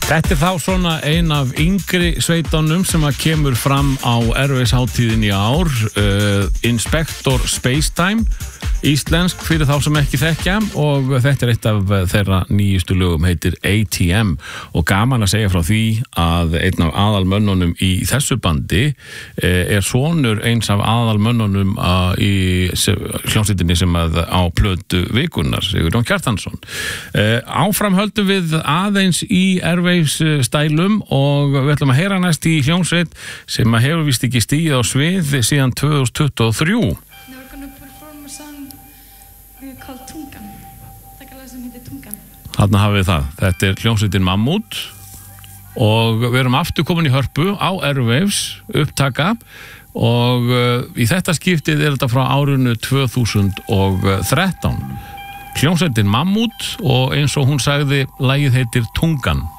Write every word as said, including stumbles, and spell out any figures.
Þetta er þá svona ein af yngri sveitunum sem að kemur fram á Airways-hátíðinni í ár, uh, Inspector Spacetime, íslensk fyrir þá sem ekki þekkja, og þetta er eitt af þeirra nýjustu lögum, heitir A T M, og gaman að segja frá því að einn af aðalmönnunum í þessu bandi uh, er sonur eins af aðalmönnunum uh, í hljómsveitinni sem að á plötu vikunnar, Sigurjón Kjartansson. Uh, áfram höldum við aðeins í Airways stælum og við ætlum að heyra næst í hljómsveit sem að hefur vist ekki stigið á svið síðan tvö þúsund tuttugu og þrjú. Now we're gonna perform a song called Tungan. Taka lag sem heitir Tungan. Þarna hafið við það. Þetta er hljómsveitin Mammút og við erum aftur komin í Hörpu á Airwaves upptaka og uh, í þetta skiptið er þetta frá árinu tvö þúsund og þrettán. Hljómsveitin Mammút og eins og hún sagði, lagið heitir Tungan.